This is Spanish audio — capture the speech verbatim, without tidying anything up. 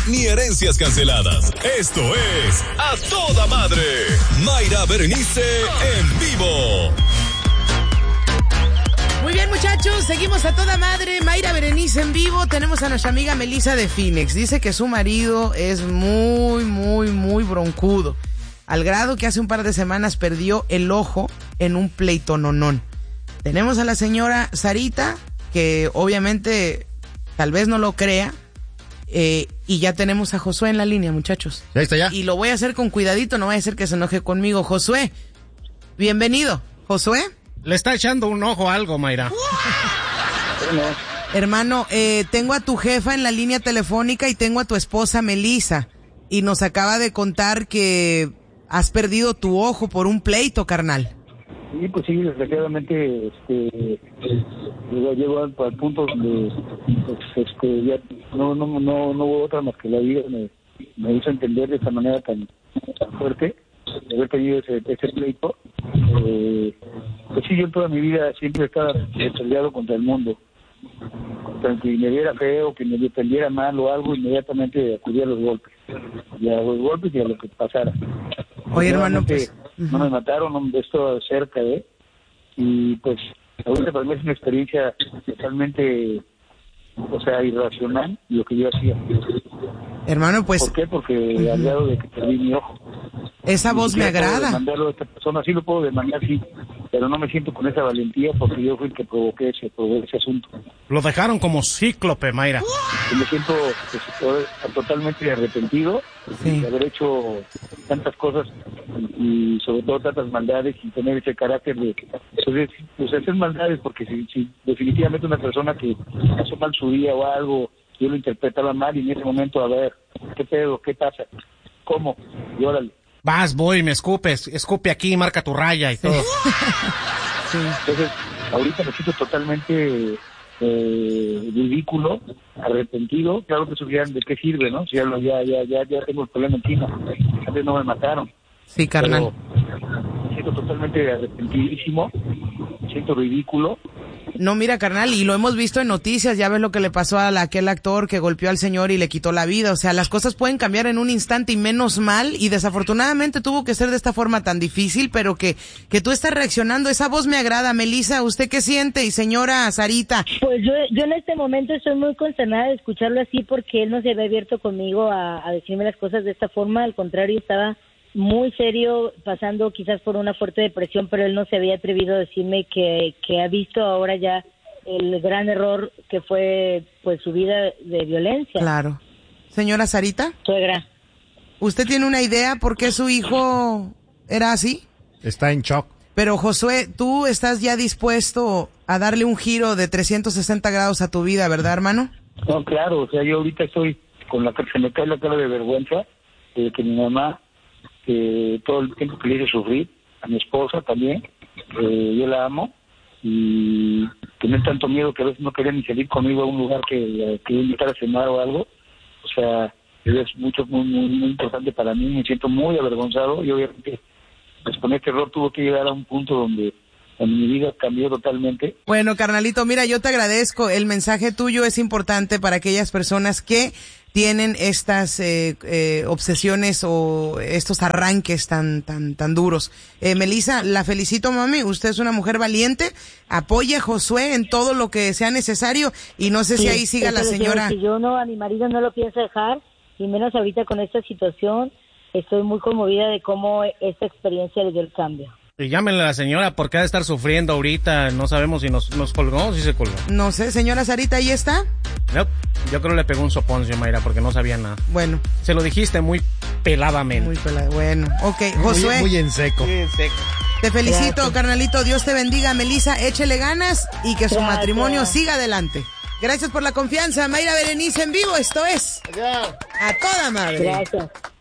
ni herencias canceladas. Esto es A Toda Madre. Mayra Berenice en vivo. Muy bien, muchachos, seguimos a toda madre. Mayra Berenice en vivo. Tenemos a nuestra amiga Melissa de Phoenix. Dice que su marido es muy, muy, muy broncudo. Al grado que hace un par de semanas perdió el ojo en un pleitononón. Tenemos a la señora Sarita, que obviamente tal vez no lo crea. Eh, y ya tenemos a Josué en la línea, muchachos. Ahí está ya. Y lo voy a hacer con cuidadito, no vaya a ser que se enoje conmigo. Josué, bienvenido. ¿Josué? Le está echando un ojo a algo, Mayra. Hermano, eh, tengo a tu jefa en la línea telefónica y tengo a tu esposa Melissa. Y nos acaba de contar que has perdido tu ojo por un pleito, carnal. Sí, pues sí, desgraciadamente, este, yo llego al, al punto donde, pues, este, ya no, no, no, no hubo otra más que la vida me, me hizo entender de esta manera tan, tan fuerte, de haber tenido ese, ese pleito. Eh, pues sí, yo toda mi vida siempre estaba peleado contra el mundo. Contra que me viera feo, que me defendiera mal o algo, inmediatamente acudía a los golpes. Y a los golpes y a lo que pasara. Oye, hermano, pues... No me mataron, no me estuve cerca, ¿eh? Y pues, ahorita para mí es una experiencia totalmente, o sea, irracional lo que yo hacía. Hermano, pues... ¿Por qué? Porque uh-huh. al lado de que perdí mi ojo. Esa Ni voz me agrada. Puedo demandarlo a esta persona, sí lo puedo demandar, sí, pero no me siento con esa valentía porque yo fui el que provoqué ese, provoqué ese asunto. Lo dejaron como cíclope, Mayra. Y me siento pues, totalmente arrepentido sí. de haber hecho tantas cosas y, y sobre todo tantas maldades y tener ese carácter de pues, pues hacer maldades, porque si, si definitivamente una persona que pasó mal su día o algo, yo lo interpretaba mal y en ese momento, a ver, ¿qué pedo? ¿Qué pasa? ¿Cómo? Y órale. Vas, voy, me escupes, escupe aquí, marca tu raya y todo. Sí. Entonces, ahorita me siento totalmente eh, ridículo, arrepentido. Claro que eso ya, ¿de qué sirve, no? Si ya, ya, ya, ya, ya tengo el problema encima. Antes no me mataron. Sí, carnal. Pero me siento totalmente arrepentidísimo, me siento ridículo. No, mira, carnal, y lo hemos visto en noticias, ya ves lo que le pasó a la, aquel actor que golpeó al señor y le quitó la vida, o sea, las cosas pueden cambiar en un instante y menos mal, y desafortunadamente tuvo que ser de esta forma tan difícil, pero que, que tú estás reaccionando, esa voz me agrada. Melissa, ¿usted qué siente? Y señora Sarita. Pues yo, yo en este momento estoy muy consternada de escucharlo así, porque él no se había abierto conmigo a, a decirme las cosas de esta forma, al contrario, estaba muy serio, pasando quizás por una fuerte depresión, pero él no se había atrevido a decirme que, que ha visto ahora ya el gran error que fue pues su vida de violencia. Claro. Señora Sarita. Suegra. ¿Usted tiene una idea por qué su hijo era así? Está en shock. Pero Josué, tú estás ya dispuesto a darle un giro de trescientos sesenta grados a tu vida, ¿verdad, hermano? No, claro, o sea, yo ahorita estoy con la que se me cae la cara de vergüenza de que mi mamá, que todo el tiempo que le hice sufrir, a mi esposa también, eh, yo la amo, y tener tanto miedo que a veces no quería ni salir conmigo a un lugar que, que invitar a cenar o algo, o sea, es mucho, muy, muy, muy importante para mí, me siento muy avergonzado, y obviamente pues con este error tuvo que llegar a un punto donde en mi vida cambió totalmente. Bueno, carnalito, mira, yo te agradezco, el mensaje tuyo es importante para aquellas personas que tienen estas eh, eh, obsesiones o estos arranques tan tan tan duros. Eh, Melissa, la felicito, mami, usted es una mujer valiente, apoya a Josué en todo lo que sea necesario, y no sé sí, si ahí siga la señora. Que yo no, a mi marido no lo pienso dejar, y menos ahorita con esta situación, estoy muy conmovida de cómo esta experiencia le dio el cambio. Y llámenle a la señora porque ha de estar sufriendo ahorita, no sabemos si nos, nos colgó o si se colgó. No sé, señora Sarita, ¿ahí está? No, yo creo que le pegó un soponcio, Mayra, porque no sabía nada. Bueno. Se lo dijiste muy peladamente. Muy pelado, bueno. Ok, Josué. Muy, muy en seco. Muy en seco. Te felicito, gracias, carnalito, Dios te bendiga. Melissa, échele ganas y que su gracias. matrimonio siga adelante. Gracias por la confianza, Mayra Berenice en vivo, esto es... Yeah. A Toda Madre. Gracias.